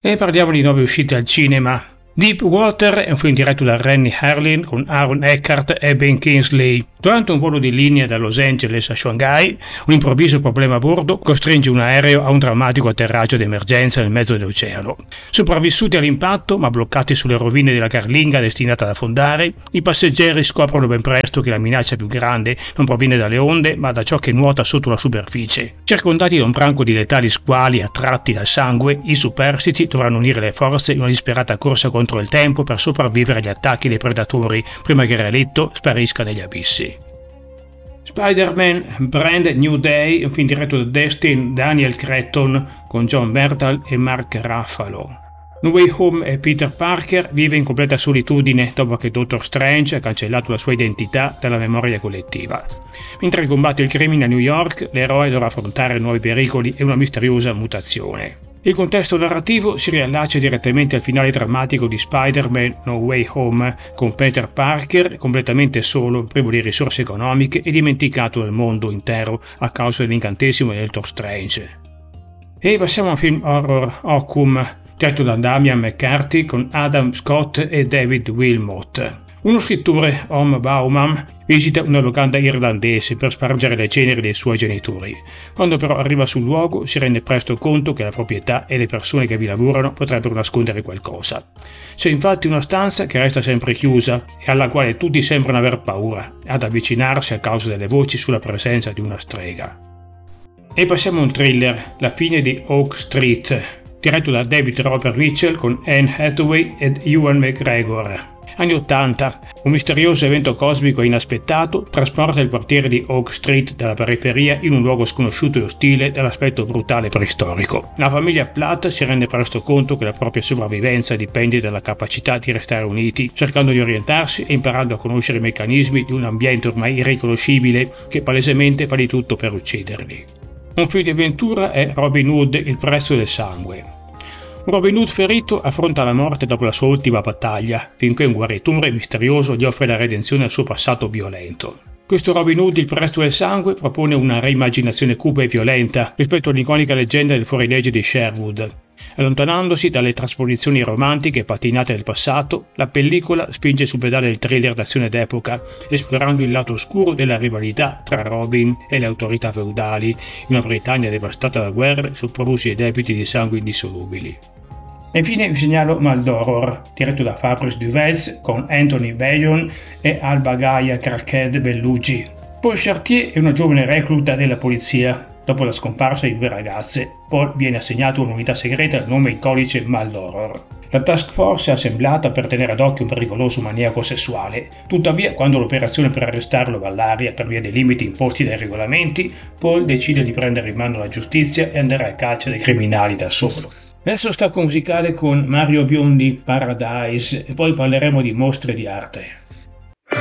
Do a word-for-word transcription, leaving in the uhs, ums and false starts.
E parliamo di nuove uscite al cinema. Deep Water è un film diretto da Rennie Harlin con Aaron Eckhart e Ben Kingsley. Durante un volo di linea da Los Angeles a Shanghai, un improvviso problema a bordo costringe un aereo a un drammatico atterraggio d'emergenza nel mezzo dell'oceano. Sopravvissuti all'impatto, ma bloccati sulle rovine della carlinga destinata ad affondare, i passeggeri scoprono ben presto che la minaccia più grande non proviene dalle onde, ma da ciò che nuota sotto la superficie. Circondati da un branco di letali squali attratti dal sangue, i superstiti dovranno unire le forze in una disperata corsa contro il tempo per sopravvivere agli attacchi dei predatori prima che il relitto sparisca negli abissi. Spider-Man Brand New Day, un film diretto da Destin Daniel Cretton con John Bernthal e Mark Ruffalo. No Way Home e Peter Parker vive in completa solitudine dopo che Doctor Strange ha cancellato la sua identità dalla memoria collettiva. Mentre combatte il crimine a New York, l'eroe dovrà affrontare nuovi pericoli e una misteriosa mutazione. Il contesto narrativo si riallaccia direttamente al finale drammatico di Spider-Man No Way Home, con Peter Parker completamente solo, privo di risorse economiche e dimenticato dal mondo intero a causa dell'incantesimo di Doctor Strange. E passiamo a un film horror Occum, diretto da Damian McCarthy con Adam Scott e David Wilmot. Uno scrittore, Om Bauman, visita una locanda irlandese per spargere le ceneri dei suoi genitori. Quando però arriva sul luogo si rende presto conto che la proprietà e le persone che vi lavorano potrebbero nascondere qualcosa. C'è infatti una stanza che resta sempre chiusa e alla quale tutti sembrano aver paura ad avvicinarsi a causa delle voci sulla presenza di una strega. E passiamo a un thriller, La fine di Oak Street, diretto da David Robert Mitchell con Anne Hathaway ed Ewan McGregor. Anni ottanta, un misterioso evento cosmico e inaspettato trasporta il quartiere di Oak Street dalla periferia in un luogo sconosciuto e ostile dall'aspetto brutale e preistorico. La famiglia Platt si rende presto conto che la propria sopravvivenza dipende dalla capacità di restare uniti, cercando di orientarsi e imparando a conoscere i meccanismi di un ambiente ormai irriconoscibile che palesemente fa di tutto per ucciderli. Un film di avventura è Robin Hood, il prezzo del sangue. Robin Hood ferito affronta la morte dopo la sua ultima battaglia, finché un guaritore misterioso gli offre la redenzione al suo passato violento. Questo Robin Hood, il prezzo del sangue, propone una reimmaginazione cupa e violenta rispetto all'iconica leggenda del fuorilegge di Sherwood. Allontanandosi dalle trasposizioni romantiche e patinate del passato, la pellicola spinge sul pedale del thriller d'azione d'epoca, esplorando il lato oscuro della rivalità tra Robin e le autorità feudali, in una Britannia devastata da guerre, soprusi e debiti di sangue indissolubili. E infine vi segnalo Maldoror, diretto da Fabrice Duvels con Anthony Bayon e Alba Gaia Crackhead Bellugi. Paul Chartier è una giovane recluta della polizia. Dopo la scomparsa di due ragazze, Paul viene assegnato a un'unità segreta dal nome in codice Maldoror. La task force è assemblata per tenere ad occhio un pericoloso maniaco sessuale. Tuttavia, quando l'operazione per arrestarlo va all'aria per via dei limiti imposti dai regolamenti, Paul decide di prendere in mano la giustizia e andare a caccia dei criminali da solo. Adesso stacco musicale con Mario Biondi, Paradise, e poi parleremo di mostre di arte.